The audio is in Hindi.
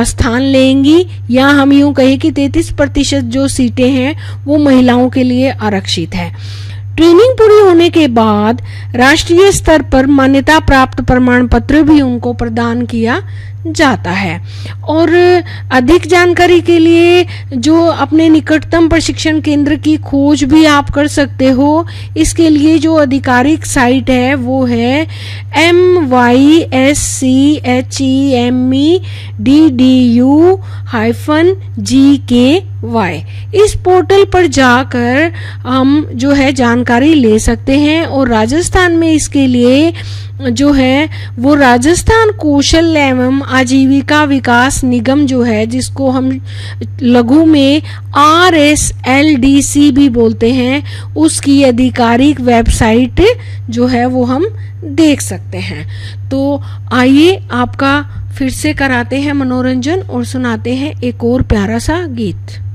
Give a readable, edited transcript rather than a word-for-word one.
स्थान लेंगी, या हम यूं कहें कि 33% जो सीटें हैं वो महिलाओं के लिए आरक्षित है। ट्रेनिंग पूरी होने के बाद राष्ट्रीय स्तर पर मान्यता प्राप्त प्रमाण पत्र भी उनको प्रदान किया जाता है। और अधिक जानकारी के लिए जो अपने निकटतम प्रशिक्षण केंद्र की खोज भी आप कर सकते हो। इसके लिए जो आधिकारिक साइट है वो है myschmedu-gky। इस पोर्टल पर जाकर हम जो है जानकारी ले सकते हैं। और राजस्थान में इसके लिए जो है वो राजस्थान कौशल एवं आजीविका विकास निगम जो है, जिसको हम लघु में RSLDC भी बोलते हैं, उसकी आधिकारिक वेबसाइट जो है वो हम देख सकते हैं। तो आइए आपका फिर से कराते हैं मनोरंजन और सुनाते हैं एक और प्यारा सा गीत।